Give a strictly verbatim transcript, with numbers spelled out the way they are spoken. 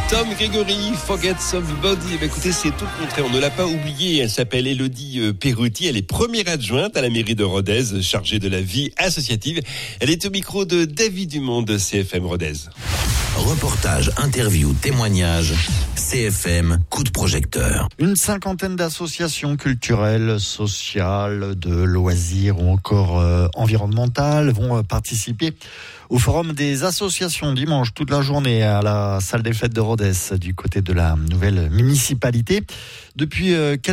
Tom Gregory, Forget Somebody. Eh bien, écoutez, c'est tout le contraire. On ne l'a pas oubliée. Elle s'appelle Élodie Perruti. Elle est première adjointe à la mairie de Rodez, chargée de la vie associative. Elle est au micro de David Dumont de C F M Rodez. Reportage, interview, témoignage. C F M, coup de projecteur. Une cinquantaine d'associations culturelles, sociales, de loisirs ou encore euh, environnementales vont euh, participer au forum des associations dimanche toute la journée à la salle des fêtes de Rodez du côté de la nouvelle municipalité. Depuis euh, quelques